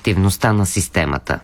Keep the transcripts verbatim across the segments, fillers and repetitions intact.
ефективността на системата.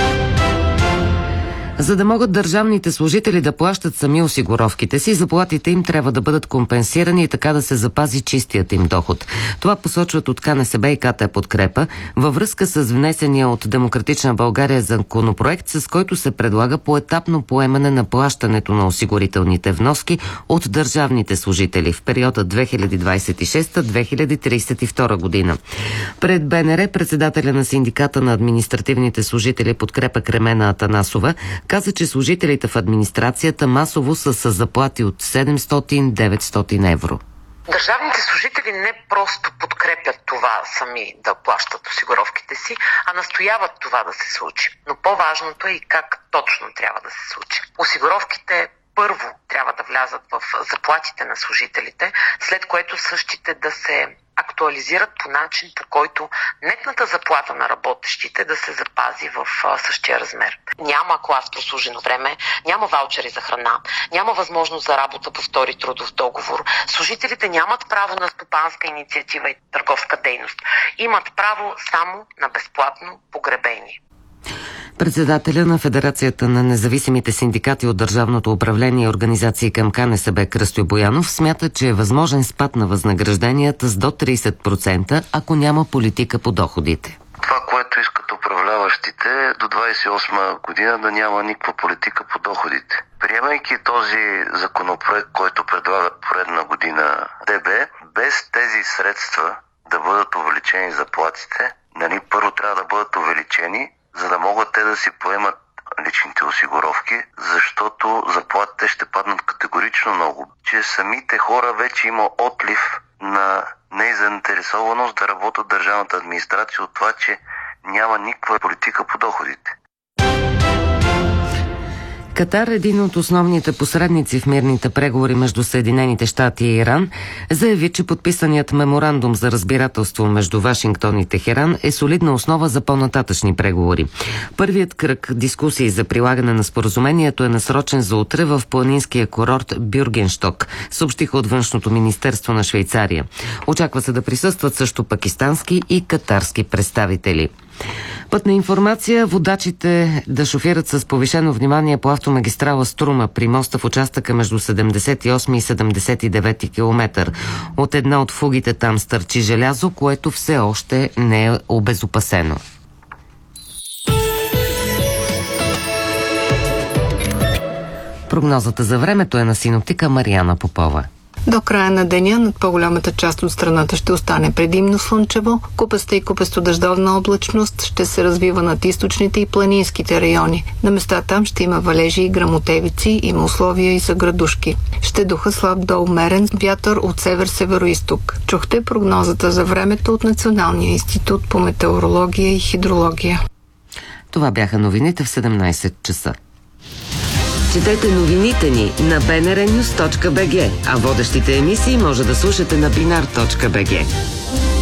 За да могат държавните служители да плащат сами осигуровките си, заплатите им трябва да бъдат компенсирани и така да се запази чистият им доход. Това посочват от КНСБ и КТ Подкрепа във връзка с внесения от Демократична България законопроект, с който се предлага поетапно поемане на плащането на осигурителните вноски от държавните служители в периода две хиляди двадесет и шеста до две хиляди тридесет и втора година. Пред БНР председателя на синдиката на административните служители Подкрепа Кремена Атанасова каза, че служителите в администрацията масово са с заплати от седемстотин до деветстотин евро. Държавните служители не просто подкрепят това сами да плащат осигуровките си, а настояват това да се случи. Но по-важното е и как точно трябва да се случи. Осигуровките първо трябва да влязат в заплатите на служителите, след което същите да се актуализират по начин, по който нетната заплата на работещите да се запази в същия размер. Няма клас прослужено време, няма ваучери за храна, няма възможност за работа по втори трудов договор. Служителите нямат право на стопанска инициатива и търговска дейност. Имат право само на безплатно погребение. Председателя на Федерацията на независимите синдикати от Държавното управление и организации към КНСБ Кръстю Боянов смята, че е възможен спад на възнагражденията с до тридесет процента, ако няма политика по доходите. Това, което искат управляващите до двадесет и осма година да няма никаква политика по доходите. Приемайки този законопроект, който предлага поредна година ДБ, без тези средства да бъдат увеличени заплатите, нали, първо трябва да бъдат увеличени, за да могат те да си поемат личните осигуровки, защото заплатите ще паднат категорично много. Че самите хора вече има отлив на незаинтересованост да работят държавната администрация от това, че няма никаква политика по доходите. Катар, един от основните посредници в мирните преговори между Съединените щати и Иран, заяви, че подписаният меморандум за разбирателство между Вашингтон и Техеран е солидна основа за по-нататъчни преговори. Първият кръг дискусии за прилагане на споразумението е насрочен за утре в планинския курорт Бюргеншток, съобщиха от Външното министерство на Швейцария. Очаква се да присъстват също пакистански и катарски представители. Пътна информация: водачите да шофират с повишено внимание по автомагистрала Струма при моста в участъка между седемдесет и осми и седемдесет и девети километър. От една от фугите там стърчи желязо, което все още не е обезопасено. Прогнозата за времето е на синоптика Мариана Попова. До края на деня над по-голямата част от страната ще остане предимно слънчево, купеста и купесто-дъждовна облачност ще се развива над източните и планинските райони. На места там ще има валежи и гръмотевици, има условия и за градушки. Ще духа слаб до умерен вятър от север-североизток. Чухте прогнозата за времето от Националния институт по метеорология и хидрология. Това бяха новините в седемнадесет часа. Четете новините ни на би ен ар нюз точка би джи, а водещите емисии може да слушате на бинар точка би джи.